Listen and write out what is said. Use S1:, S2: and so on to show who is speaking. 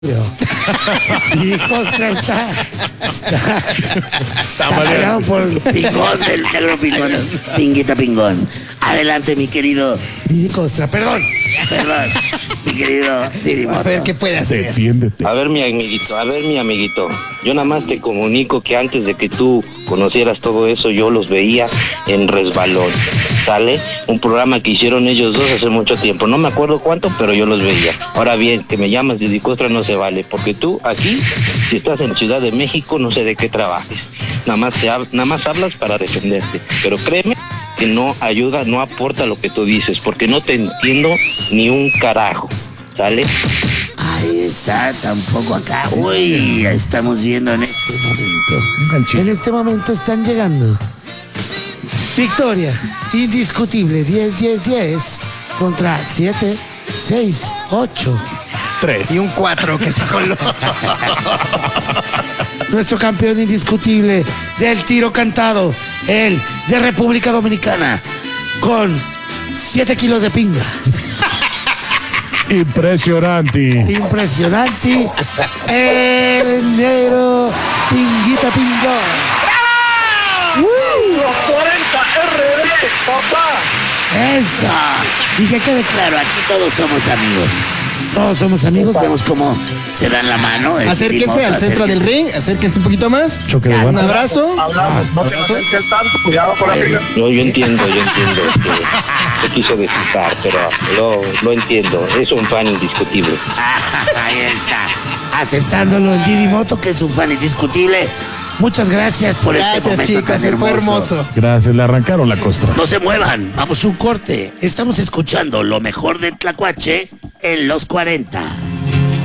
S1: Y Costra está peleado por el pingón del negro pingón. Pinguita pingón. Adelante, mi querido Didi Costra. Perdón, mi querido Didi Moto.
S2: A ver qué puede hacer.
S3: Defiéndete.
S4: A ver, mi amiguito. Yo nada más te comunico que antes de que tú conocieras todo eso, yo los veía en Resbalón. ¿Sale? Un programa que hicieron ellos dos hace mucho tiempo. No me acuerdo cuánto, pero yo los veía. Ahora bien, que me llamas Didi Costra no se vale, porque tú aquí, si estás en Ciudad de México, no sé de qué trabajes. Nada más hablas para defenderte. Pero créeme que no ayuda, no aporta lo que tú dices, porque no te entiendo ni un carajo. ¿Sale?
S1: Ahí está, tampoco acá. Uy, ya estamos viendo en este momento. En este momento están llegando. Victoria, indiscutible, 10-10-10 contra 7, 6, 8.
S3: 3.
S2: Y un 4 que se coló.
S1: Nuestro campeón indiscutible del tiro cantado, el de República Dominicana, con 7 kilos de pinga.
S3: Impresionante.
S1: El negro Pinguita Pingón.
S5: Los 40 RD, papá.
S1: Eso. Y que quede claro, aquí todos somos amigos. Todos somos amigos, vemos cómo se dan la mano.
S2: Acérquense al centro del ring, acérquense un poquito más.
S3: Choque de
S2: Un
S3: guantes.
S2: abrazo.
S5: Hablamos, no te acerques tanto, cuidado con la pinga.
S4: Yo entiendo que se quiso desquitar, pero lo entiendo. Es un fan indiscutible.
S1: Ahí está. Aceptándolo el Didi Moto, que es un fan indiscutible. Muchas gracias por este
S2: Gracias,
S1: momento
S2: chicos,
S1: tan
S2: fue hermoso.
S3: Gracias, le arrancaron la costra.
S1: No se muevan, vamos a un corte. Estamos escuchando lo mejor de Tlacuache en los 40.